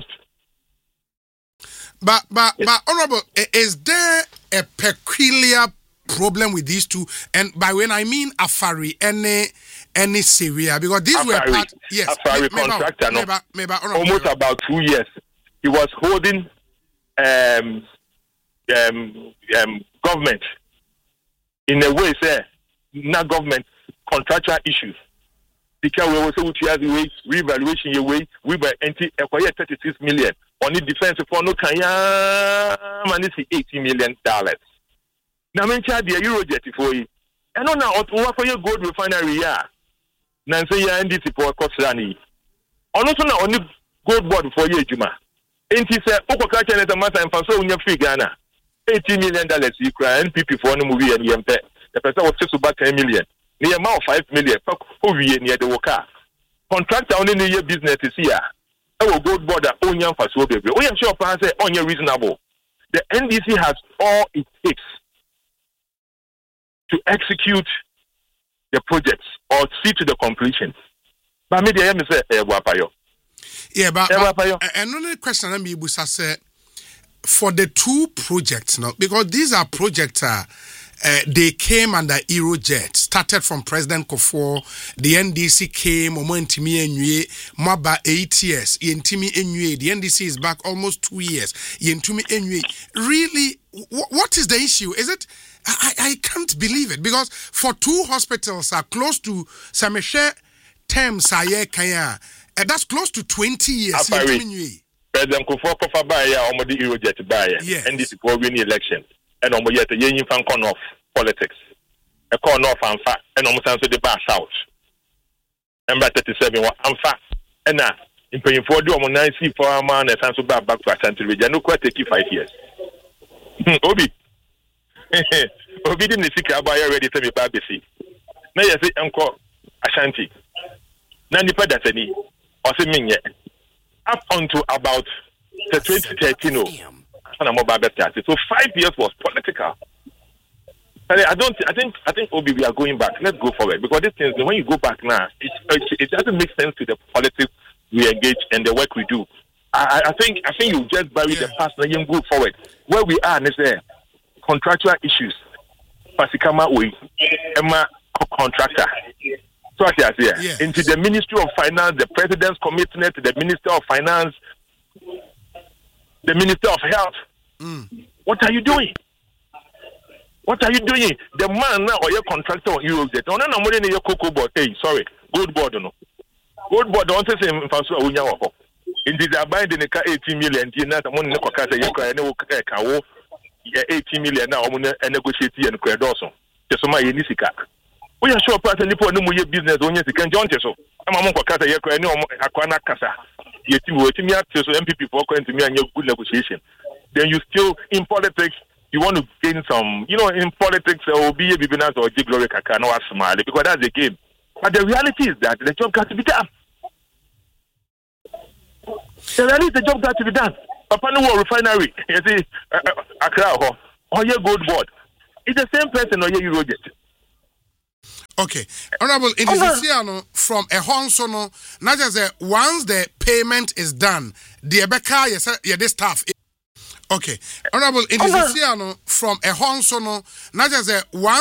But, but, but, Honorable, is there a peculiar problem with these two? And by when I mean Afari, any, any Syria, because these Afari, were part, yes, Afari me, contractor, me, no, me, me, almost me, about two years. He was holding um, um, um, government in a way, say, not government, contractual issues. Because we were so to revaluation your way, we were anti acquire thirty-six million. Only defense for no kaya money eighty million dollars. Now mention the Eurojet for you. And on now what for your gold refinery ya. Nancy ya N D C for Kosrani. On also now only gold board for you, Juma. And he said, Oko Kacha and the matter and for so in your free Ghana. Eighty million dollars you cry N P P for no movie and yempe. The person was just about ten million. Near amount five million. Who we near the worker. Contractor only in your business is here. Our gold border, onion for so baby. We am sure I say onion reasonable. The N D C has all it takes to execute the projects or see to the completion. But me the say eh wapayo. Yeah, but, but another question I mean say for the two projects now, because these are projects uh, Uh, they came under Eurojet, started from President Kufuor. The N D C came, Omontimi Enye, Maba eight years, Yentimi Enye. The N D C is back almost two years. Yentimi Enye. Really, w- what is the issue? Is it? I, I can't believe it, because for two hospitals are close to Sameshe Tem Saye Kaya, uh, that's close to twenty years. President Kufuor Kofa Baya, Omodi Eurojet Baya, N D C for winning election. And on yet a yen fan con off politics. A corn off and fat, and almost answer the bass out. And by thirty seven, I'm fat. And now, in paying for the one nine C for a man and answer back back to Ashanti region. No quite take you five years. Obi. Obi didn't see Kabaya already to me, Baby. Now you say, Uncle Ashanti. Nanny Padatani, or Simin yet. Up until about the twenty thirteen. So five years was political. I don't. I think. I think. Obi, we are going back. Let's go forward, because these things. When you go back now, it, it, it doesn't make sense to the politics we engage and the work we do. I, I think. I think you just bury yeah. the past and you go forward. Where we are, is there contractual issues. Pasikama we, Emma contractor. So I say, yeah. Into the Ministry of Finance, the President's commitment to the Minister of Finance. The Minister of Health, mm. What are you doing? What are you doing? The man now or your contractor on Eurojet. No, no, no, more than your cocoa board. Hey, sorry, gold board, no. Gold board don't say in Fasu Unyawako. In this abiding the car eighteen million, you not a money no cacasa, you can no cawo, eighteen million now, and negotiate and credit also. Just my Yenisika. We are sure person you put no more business on you can join you so. I'm a cacasa, you can no Aquana Casa. Yet you were to me up to M P P for going to me and your good negotiation. Then you still in politics. You want to gain some, you know, in politics, there will be a Bibinas or G Glory Kaka, no smile, because that's the game. But the reality is that the job got to be done. The reality is the job got to be done. Papa no refinery, you see, Accra, or your gold board. It's the same person or your Eurojet. Okay, Honorable Indiciano from a Honsono, not just a, once the payment is done, the Ebeka, yes, yeah, this staff. Okay, Honorable Indiciano from a Honsono, not just a one.